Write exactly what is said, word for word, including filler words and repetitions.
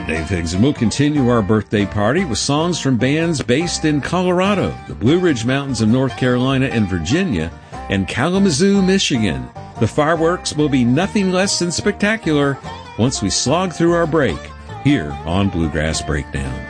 Dave Higgs, and we'll continue our birthday party with songs from bands based in Colorado, the Blue Ridge Mountains of North Carolina and Virginia, and Kalamazoo, Michigan. The fireworks will be nothing less than spectacular once we slog through our break here on Bluegrass Breakdown.